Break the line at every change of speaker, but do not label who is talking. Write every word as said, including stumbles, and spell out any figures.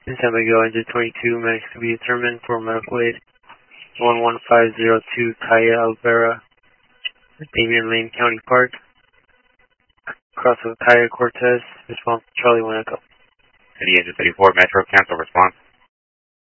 San Miguel engine twenty-two, medics to be determined for medical aid. one one five zero two, Calle Alvera, Damian Lane County Park. Cross of Calle Cortez, response Charlie one Echo.
City Engine thirty-four, Metro, cancel response.